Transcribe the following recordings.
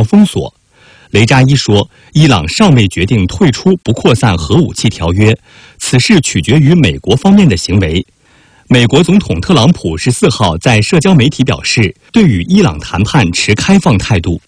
封锁。雷扎伊说，伊朗尚未决定退出不扩散核武器条约，此事取决于美国方面的行为。美国总统特朗普14号在社交媒体表示，对与伊朗谈判持开放态度。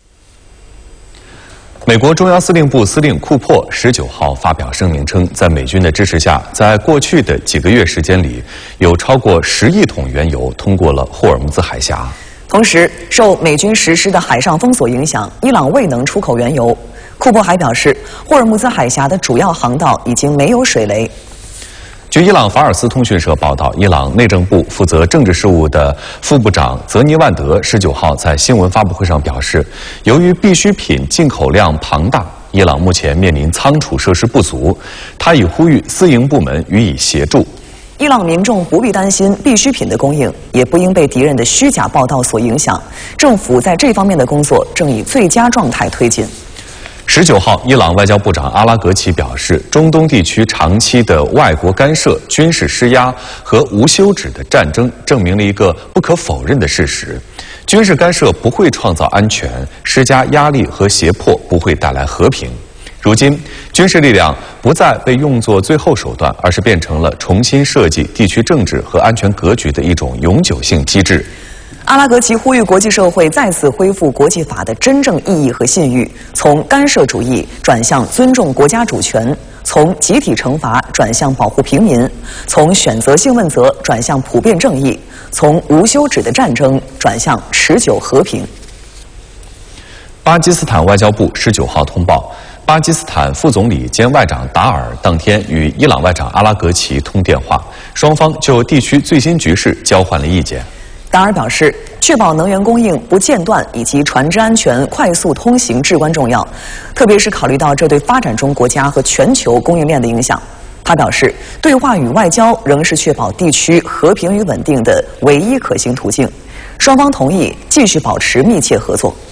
美国中央司令部司令库珀19号发表声明称，在美军的支持下，在过去的几个月时间里，有超过10亿桶原油通过了霍尔木兹海峡。 同时，受美军实施的海上封锁影响，伊朗未能出口原油。库珀还表示，霍尔木兹海峡的主要航道已经没有水雷。 据伊朗法尔斯通讯社报道，伊朗内政部负责政治事务的副部长泽尼万德19号在新闻发布会上表示，由于必需品进口量庞大，伊朗目前面临仓储设施不足。他已呼吁私营部门予以协助。 伊朗民众不必担心必需品的供应，也不应被敌人的虚假报道所影响。政府在这方面的工作正以最佳状态推进。 19号，伊朗外交部长阿拉格齐表示，中东地区长期的外国干涉、军事施压和无休止的战争，证明了一个不可否认的事实：军事干涉不会创造安全，施加压力和胁迫不会带来和平。如今，军事力量不再被用作最后手段，而是变成了重新设计地区政治和安全格局的一种永久性机制。 阿拉格齐呼吁国际社会再次恢复国际法的真正意义和信誉，从干涉主义转向尊重国家主权，从集体惩罚转向保护平民，从选择性问责转向普遍正义，从无休止的战争转向持久和平。 巴基斯坦外交部19号通报，巴基斯坦副总理兼外长达尔当天与伊朗外长阿拉格齐通电话，双方就地区最新局势交换了意见。 达尔表示，确保能源供应不间断以及船只安全快速通行至关重要，特别是考虑到这对发展中国家和全球供应链的影响。他表示，对话与外交仍是确保地区和平与稳定的唯一可行途径。双方同意继续保持密切合作。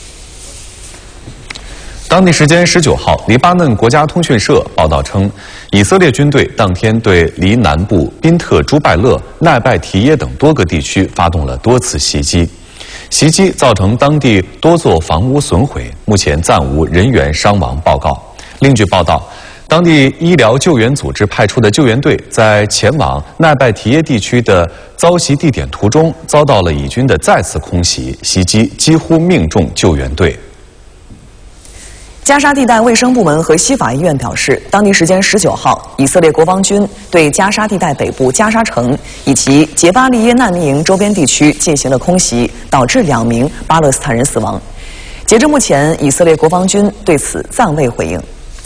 当地时间19号，黎巴嫩国家通讯社报道称，以色列军队当天对黎南部宾特朱拜勒、奈拜提耶等多个地区发动了多次袭击，袭击造成当地多座房屋损毁，目前暂无人员伤亡报告。另据报道，当地医疗救援组织派出的救援队在前往奈拜提耶地区的遭袭地点途中，遭到了以军的再次空袭，袭击几乎命中救援队。 加沙地带卫生部门和西法医院表示，当地时间19号，以色列国防军对加沙地带北部加沙城以及杰巴利耶难民营周边地区进行了空袭，导致2名巴勒斯坦人死亡。截至目前，以色列国防军对此暂未回应。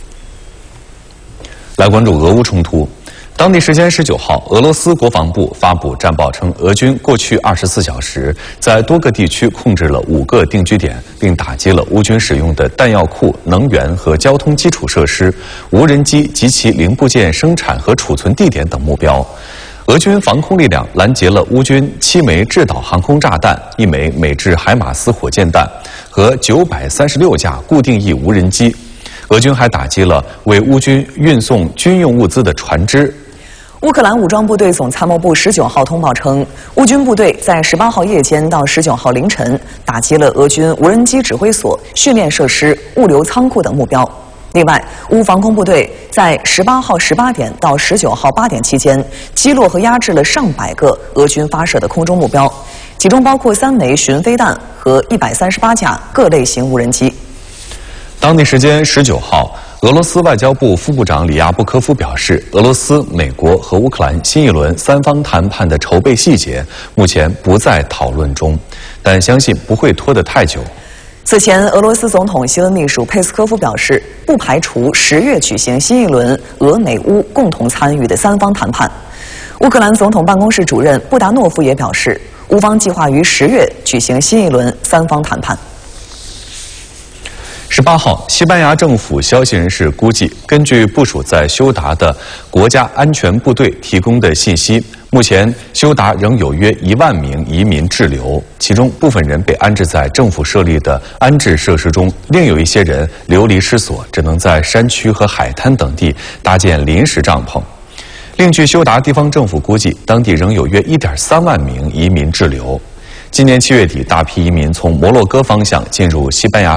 来关注俄乌冲突。当地时间19号，俄罗斯国防部发布战报称，俄军过去24小时在多个地区控制了5个定居点，并打击了乌军使用的弹药库、能源和交通基础设施、无人机及其零部件生产和储存地点等目标。俄军防空力量拦截了乌军7枚制导航空炸弹、1枚美制海马斯火箭弹和936架固定翼无人机。俄军还打击了为乌军运送军用物资的船只。 乌克兰武装部队总参谋部19号通报称，乌军部队在18号夜间到19号凌晨打击了俄军无人机指挥所、训练设施、物流仓库等目标。另外，乌防空部队在18号18点到19号8点期间击落和压制了上百个俄军发射的空中目标，其中包括3枚巡飞弹和138架各类型无人机。 当地时间19号，俄罗斯外交部副部长里亚布科夫表示，俄罗斯、美国和乌克兰新一轮3方谈判的筹备细节目前不在讨论中，但相信不会拖得太久。 此前，俄罗斯总统新闻秘书佩斯科夫表示，不排除10月举行新一轮俄美乌共同参与的3方谈判。乌克兰总统办公室主任布达诺夫也表示，乌方计划于10月举行新一轮3方谈判。 18号，西班牙政府消息人士估计，根据部署在休达的国家安全部队提供的信息，目前休达仍有约1万名移民滞留，其中部分人被安置在政府设立的安置设施中，另有一些人流离失所，只能在山区和海滩等地搭建临时帐篷。另据休达地方政府估计，当地仍有约1.3万名移民滞留。今年7月底，大批移民从摩洛哥方向进入西班牙